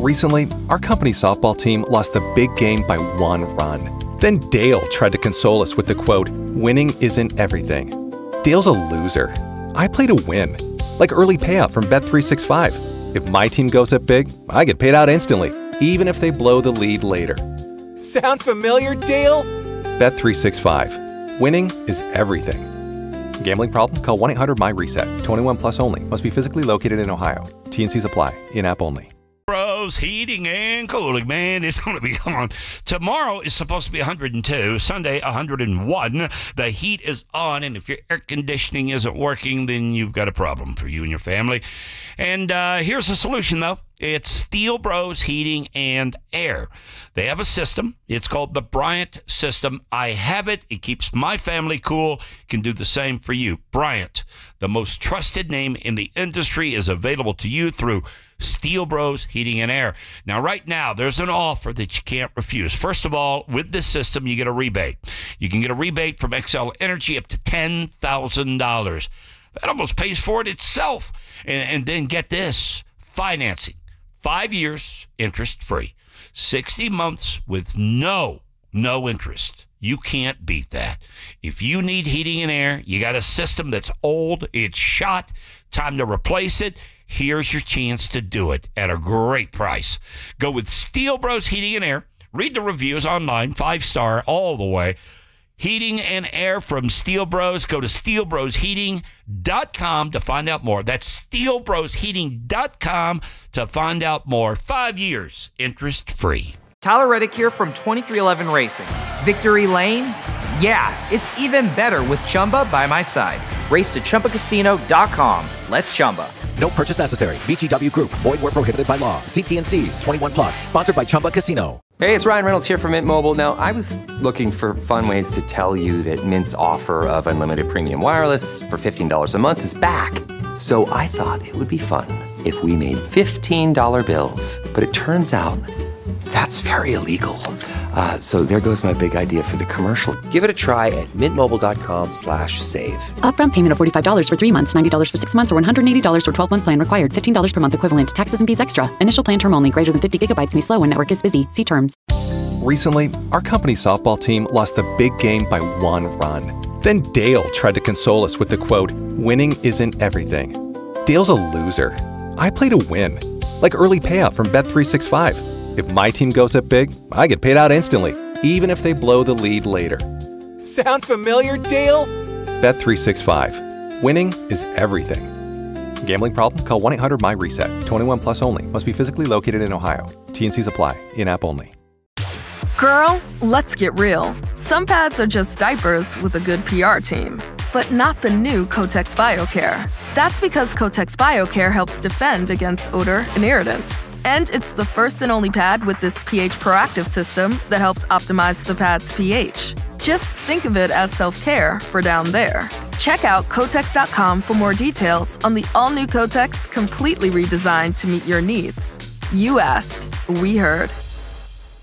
Recently, our company softball team lost the big game by 1 run. Then Dale tried to console us with the quote, "Winning isn't everything." Dale's a loser. I play to win, like early payout from Bet365. If my team goes up big, I get paid out instantly, even if they blow the lead later. Sound familiar, Dale? Bet365. Winning is everything. Gambling problem? Call 1-800-MY-RESET. 21 plus only. Must be physically located in Ohio. T&Cs apply. In-app only. Bros Heating and Cooling, man, it's going to be on. Tomorrow is supposed to be 102. Sunday, 101. The heat is on, and if your air conditioning isn't working, then you've got a problem for you and your family. And here's the solution, though. It's Steel Bros Heating and Air. They have a system. It's called the Bryant system. I have it. It keeps my family cool. Can do the same for you. Bryant, the most trusted name in the industry, is available to you through Steel Bros Heating and Air. Now, right now, there's an offer that you can't refuse. First of all, with this system, you get a rebate. You can get a rebate from Xcel Energy up to $10,000. That almost pays for it itself. And then get this, financing. 5 years, interest-free. 60 months with no interest. You can't beat that. If you need heating and air, you got a system that's old, it's shot, time to replace it, here's your chance to do it at a great price. Go with Steel Bros Heating and Air. Read the reviews online, 5-star all the way. Heating and air from Steel Bros. Go to steelbrosheating.com to find out more. That's steelbrosheating.com to find out more. 5 years, interest-free. Tyler Reddick here from 2311 Racing. Victory Lane? Yeah, it's even better with Chumba by my side. Race to ChumbaCasino.com. Let's Chumba. No purchase necessary. VGW Group. Void where prohibited by law. See T&Cs. 21 plus. Sponsored by Chumba Casino. Hey, it's Ryan Reynolds here from Mint Mobile. Now, I was looking for fun ways to tell you that Mint's offer of unlimited premium wireless for $15 a month is back. So I thought it would be fun if we made $15 bills. But it turns out that's very illegal. So there goes my big idea for the commercial. Give it a try at mintmobile.com/save. Upfront payment of $45 for 3 months, $90 for 6 months, or $180 for 12-month plan required. $15 per month equivalent. Taxes and fees extra. Initial plan term only. Greater than 50 gigabytes may slow when network is busy. See terms. Recently, our company softball team lost the big game by 1 run. Then Dale tried to console us with the quote, "Winning isn't everything." Dale's a loser. I play to win, like early payout from Bet365. If my team goes up big, I get paid out instantly, even if they blow the lead later. Sound familiar, Dale? Bet365. Winning is everything. Gambling problem? Call 1-800-MY-RESET. 21 plus only. Must be physically located in Ohio. T&Cs apply. In-app only. Girl, let's get real. Some pads are just diapers with a good PR team, but not the new Kotex BioCare. That's because Kotex BioCare helps defend against odor and irritants. And it's the first and only pad with this pH proactive system that helps optimize the pad's pH. Just think of it as self-care for down there. Check out Kotex.com for more details on the all-new Kotex, completely redesigned to meet your needs. You asked, we heard.